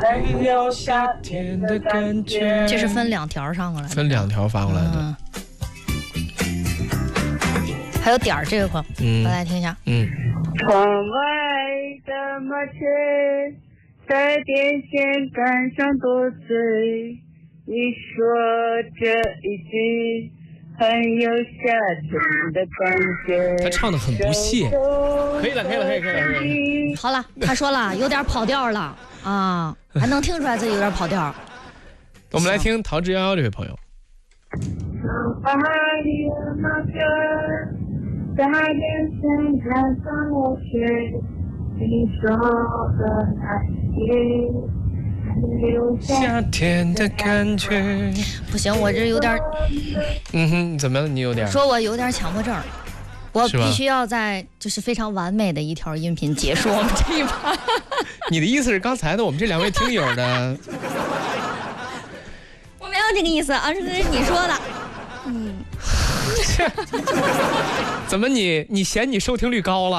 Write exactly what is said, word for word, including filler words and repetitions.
很有夏天的感觉。 这是分两条上过来的， 分两条发过来的。 嗯，还有点儿这个块，嗯，我来听一下。 嗯。 窗外的麻雀在电线杆上多嘴，你说这一句很有夏天的感觉。 他唱得很不屑。可以了，可以了，可以了，可以了。可以了好了，他说了有点跑调了啊，还能听出来自己有点跑调。 我们来听陶之夭夭这位朋友。 窗外的麻雀在电线杆上落雪，你说的那句很有夏天的感觉。 不行，我这有点， 嗯哼，怎么样？你有点说我有点强迫症，我必须要在就是非常完美的一条音频结束我们这一趴。 你的意思是刚才的我们这两位听友的？ 我没有这个意思，而是你说的。嗯， 怎么你你嫌你收听率高了？